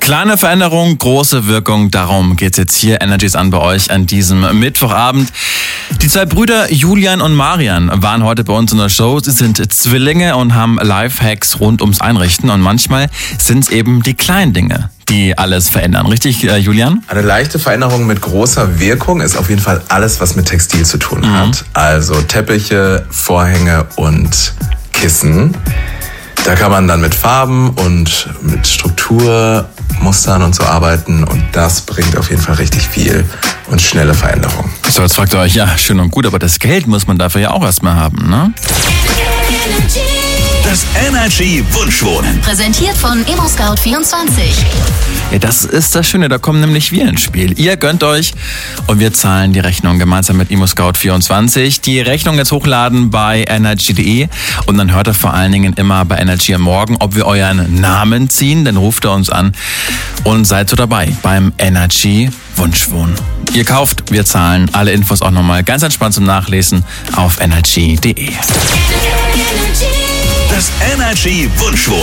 Kleine Veränderung, große Wirkung, darum geht's jetzt hier. Energies an bei euch an diesem Mittwochabend. Die zwei Brüder Julian und Marian waren heute bei uns in der Show. Sie sind Zwillinge und haben Lifehacks rund ums Einrichten. Und manchmal sind es eben die kleinen Dinge, die alles verändern. Richtig, Julian? Eine leichte Veränderung mit großer Wirkung ist auf jeden Fall alles, was mit Textil zu tun hat. Also Teppiche, Vorhänge und Kissen. Da kann man dann mit Farben und mit Strukturmustern und so arbeiten und das bringt auf jeden Fall richtig viel und schnelle Veränderungen. So, jetzt fragt ihr euch, ja, schön und gut, aber das Geld muss man dafür ja auch erstmal haben, ne? Das Energy Wunschwohnen. Präsentiert von ImmoScout24. Ja, das ist das Schöne, da kommen nämlich wir ins Spiel. Ihr gönnt euch und wir zahlen die Rechnung gemeinsam mit ImmoScout24. Die Rechnung jetzt hochladen bei energy.de und dann hört ihr vor allen Dingen immer bei Energy am Morgen, ob wir euren Namen ziehen, dann ruft ihr uns an und seid so dabei beim Energy Wunschwohnen. Ihr kauft, wir zahlen. Alle Infos auch nochmal ganz entspannt zum Nachlesen auf energy.de. Das Energy Wunschwohnen.